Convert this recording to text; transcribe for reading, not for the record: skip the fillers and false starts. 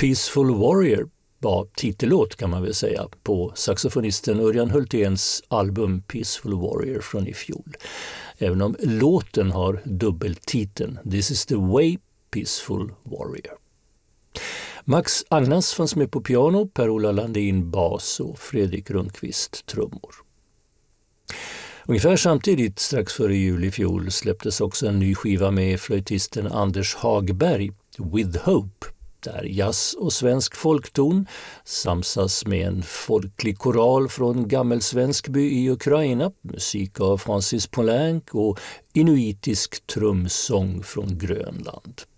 Peaceful Warrior var titellåt kan man väl säga på saxofonisten Örjan Hulténs album Peaceful Warrior från i fjol. Även om låten har dubbeltiteln This is the way, Peaceful Warrior. Max Agnas fanns med på piano, Per-Ola Landin bas och Fredrik Rundqvist trummor. Ungefär samtidigt, strax före jul i fjol, släpptes också en ny skiva med flöjtisten Anders Hagberg, With Hope, där jazz och svensk folkton samsas med en folklig koral från Gammelsvenskby i Ukraina, musik av Francis Poulenc och inuitisk trumsång från Grönland.